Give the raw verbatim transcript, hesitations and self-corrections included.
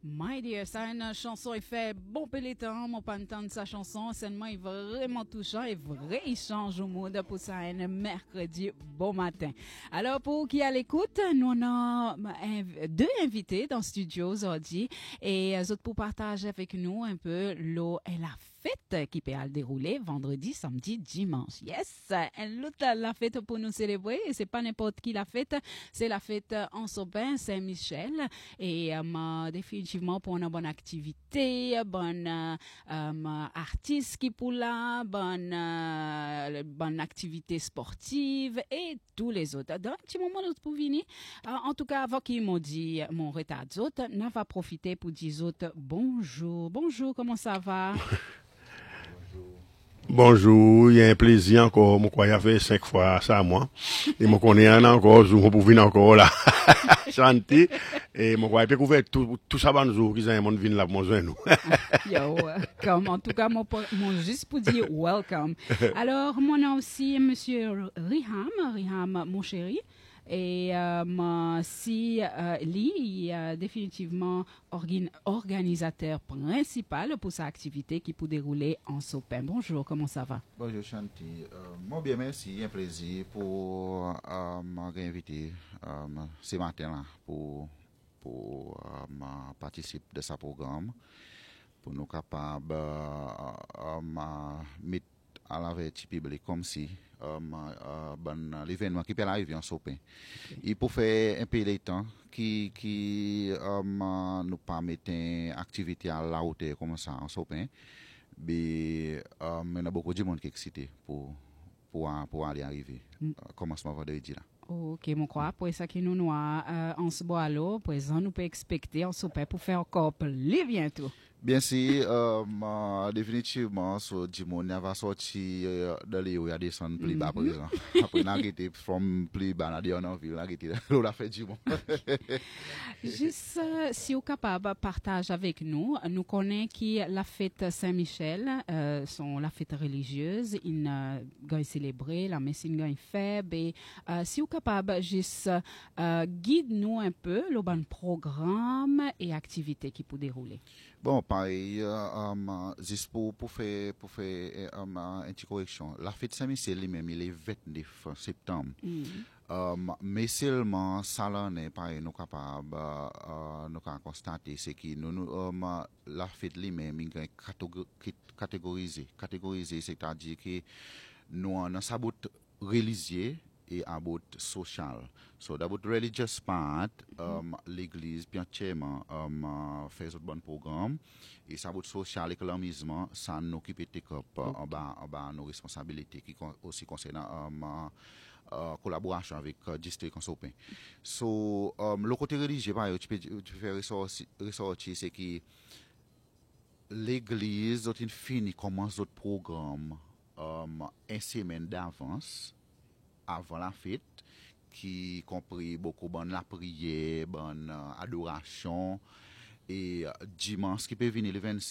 My dear, ça une chanson, il fait bon pélétan, mon pas entendre sa chanson, seulement il est vraiment touchant et vrai, il change au mood pour ça un mercredi bon matin. Alors pour qui à l'écoute, nous on a deux invités dans le studio aujourd'hui et eux autres pour partager avec nous un peu l'eau et la fête qui peut se dérouler vendredi, samedi, dimanche. Yes, l'autre la fête pour nous célébrer, et c'est pas n'importe qui la fête, c'est la fête en Sopin Saint-Michel et euh, définitivement pour une bonne activité, bonne euh, euh, artiste qui pour là, bonne euh, bonne activité sportive et tous les autres. Donc un petit moment d'autre pour venir. Euh, en tout cas, avant qu'ils m'ont dit mon retard d'autres, n'a va profiter pour dire autres bonjour. Bonjour, comment ça va? Bonjour, il y a un plaisir encore. Moi, quoi, il y a fait cinq fois ça, moi. Et moi, connais un encore, jour, pour venir encore là. Chanter. Et moi, quoi, il peut couvrir tout, tout ça, bon jour, qu'ils ont un monde venu là, pour nous. Yo, welcome. En tout cas, mon, mon, juste pour dire welcome. Alors, mon nom aussi, monsieur Riham, Riham, mon chéri. Et euh, si euh, lui, il est définitivement organ, organisateur principal pour sa activité qui peut dérouler en Sopin. Bonjour, comment ça va? Bonjour Chanty. Euh, moi bien merci, un plaisir pour euh, m'inviter euh, ce matin-là pour, pour euh, participer de ce programme, pour nous capables de euh, mettre à la vérité publique comme si Um, uh, ben, l'événement qui peut arriver en Sopin. Okay. Il peut faire un peu de temps qui, qui um, uh, nous permet une activité à la hauteur comme ça en Sopin. Mais um, il y a beaucoup de monde qui est excité pour, pour, pour aller arriver. Mm. Uh, commencement vendredi là. Ok, mon crois, pour ça qui nous noie euh, en ce bois l'eau, présent nous peut expecter en Sopin pour faire encore plus bientôt. Bien sûr, euh, définitivement, so, Dimon va sortir euh, de l'eau, il y a des sons plus bas présent. Après, on a été from plus bas, on a vu, on a été on a fait Dimon. Juste, euh, si vous êtes capable de partager avec nous, nous connaissons que la fête Saint-Michel, euh, sont la fête religieuse, ils euh, célébrer, la messe est faible, et euh, si vous êtes capable, juste euh, guide-nous un peu le bon programme et activités qui peut dérouler. Bon, pareil, euh, um, juste pour, pour faire, pour faire um, une petite correction. La fête Saint-Michel lui-même, il est vingt-neuf septembre. Mm. Um, mais seulement, ça l'année, pareil, nous sommes capables uh, nous avons constaté, c'est que nous, nous, um, la fête lui-même, il est catégorisé. Catégorisé, c'est-à-dire que nous avons un bout religieux et un bout social. So, dans le religious part, um, l'église, bien entièrement, um, uh, fait un bon programme. Et ça, bout social, l'économisme, ça nous occupe de en bas, en bas nos responsabilités qui aussi concernent um, uh, uh, collaboration avec le uh, district en Sopin. So, um, le côté religieux, tu peux, tu peux faire ressortir, c'est que l'église, quand il finit, commence notre programme um, une semaine d'avance, avant la fête, qui compris beaucoup bonne la prière, bonne euh, adoration et euh, dimanche qui peut venir le vingt-six